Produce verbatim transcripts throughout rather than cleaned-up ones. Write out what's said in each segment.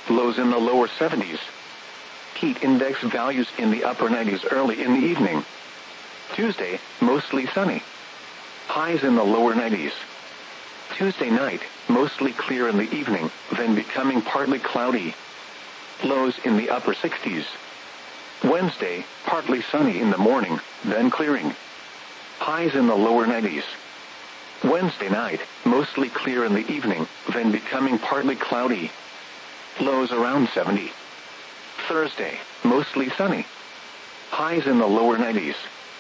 lows in the lower seventies. Heat index values in the upper nineties early in the evening. Tuesday, mostly sunny. Highs in the lower nineties. Tuesday night, mostly clear in the evening, then becoming partly cloudy. Lows in the upper sixties. Wednesday, partly sunny in the morning, then clearing. Highs in the lower nineties. Wednesday night, mostly clear in the evening, then becoming partly cloudy. Lows around seventy. Thursday, mostly sunny. Highs in the lower nineties.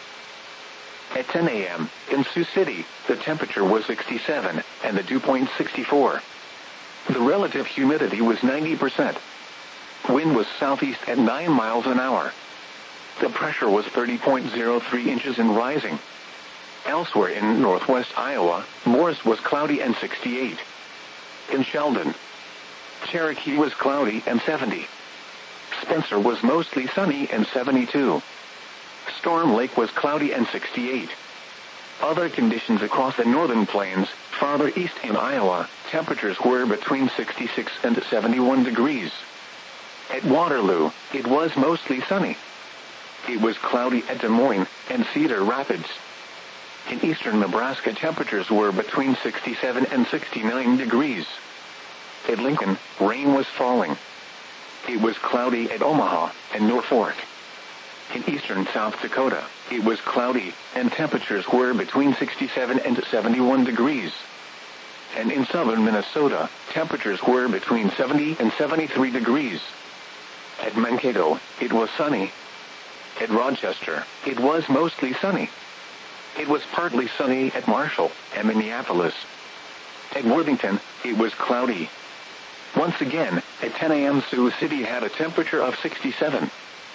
At ten a m, in Sioux City, the temperature was sixty-seven, and the dew point sixty-four. The relative humidity was ninety percent. Wind was southeast at nine miles an hour. The pressure was thirty point zero three inches and rising. Elsewhere in northwest Iowa, Morris was cloudy and sixty-eight. In Sheldon, Cherokee was cloudy and seventy. Spencer was mostly sunny and seventy-two. Storm Lake was cloudy and sixty-eight. Other conditions across the northern plains, farther east in Iowa, temperatures were between sixty-six and seventy-one degrees. At Waterloo, it was mostly sunny. It was cloudy at Des Moines and Cedar Rapids. In eastern Nebraska, temperatures were between sixty-seven and sixty-nine degrees. At Lincoln, rain was falling. It was cloudy at Omaha and Norfolk. In eastern South Dakota, it was cloudy, and temperatures were between sixty-seven and seventy-one degrees. And in southern Minnesota, temperatures were between seventy and seventy-three degrees. At Mankato, it was sunny. At Rochester, it was mostly sunny. It was partly sunny at Marshall and Minneapolis. At Worthington, it was cloudy. Once again, at ten a m Sioux City had a temperature of sixty-seven.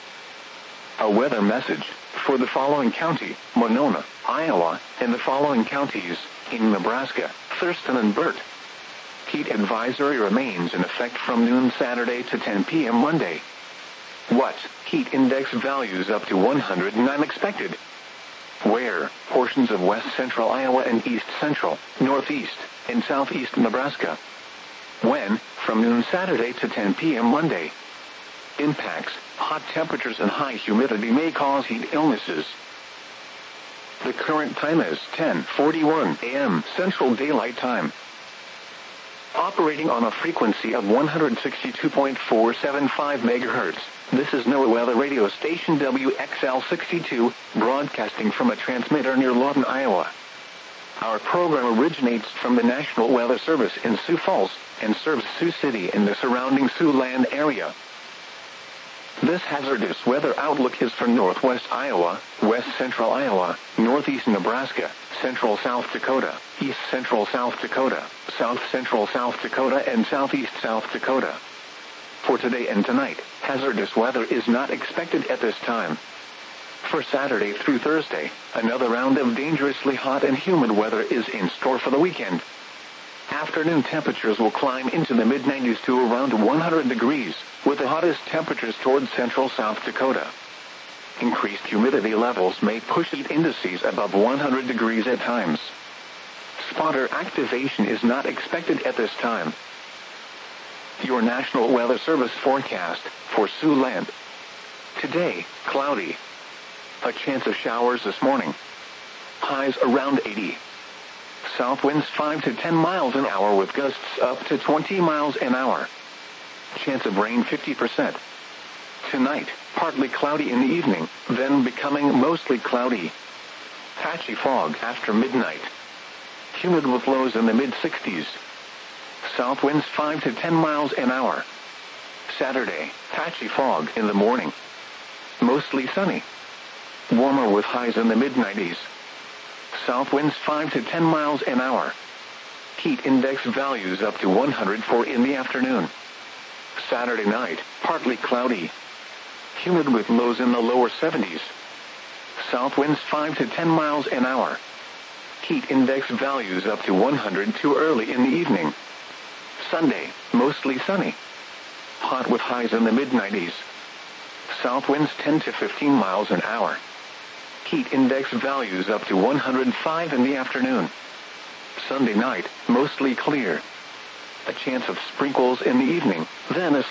A weather message for the following county: Monona, Iowa, and the following counties in Nebraska: Thurston and Burt. Heat advisory remains in effect from noon Saturday to ten p m Monday. What? Heat index values up to one hundred nine expected. Where? Portions of west central Iowa and east central, northeast, and southeast Nebraska. When? From noon Saturday to ten p m Monday. Impacts: hot temperatures and high humidity may cause heat illnesses. The current time is ten forty-one a m Central Daylight Time. Operating on a frequency of one hundred sixty-two point four seven five megahertz, this is NOAA Weather Radio Station W X L sixty-two, broadcasting from a transmitter near Lawton, Iowa. Our program originates from the National Weather Service in Sioux Falls and serves Sioux City and the surrounding Siouxland area. This hazardous weather outlook is for northwest Iowa, west central Iowa, northeast Nebraska, central South Dakota, east central South Dakota, south central South Dakota, and southeast South Dakota. For today and tonight, hazardous weather is not expected at this time. For Saturday through Thursday, another round of dangerously hot and humid weather is in store for the weekend. Afternoon temperatures will climb into the mid nineties to around one hundred degrees, with the hottest temperatures towards central South Dakota. Increased humidity levels may push heat indices above one hundred degrees at times. Spotter activation is not expected at this time. Your National Weather Service forecast for Siouxland. Today, cloudy. A chance of showers this morning. Highs around eighty. South winds five to ten miles an hour with gusts up to twenty miles an hour. Chance of rain fifty percent. Tonight, partly cloudy in the evening, then becoming mostly cloudy. Patchy fog after midnight. Humid with lows in the mid sixties. South winds five to ten miles an hour. Saturday, patchy fog in the morning. Mostly sunny. Warmer with highs in the mid nineties. South winds five to ten miles an hour. Heat index values up to one hundred four in the afternoon. Saturday night, partly cloudy. Humid with lows in the lower seventies. South winds five to ten miles an hour. Heat index values up to one hundred two early in the evening. Sunday, mostly sunny. Hot with highs in the mid nineties. South winds ten to fifteen miles an hour. Heat index values up to one hundred five in the afternoon. Sunday night, mostly clear. A chance of sprinkles in the evening, then a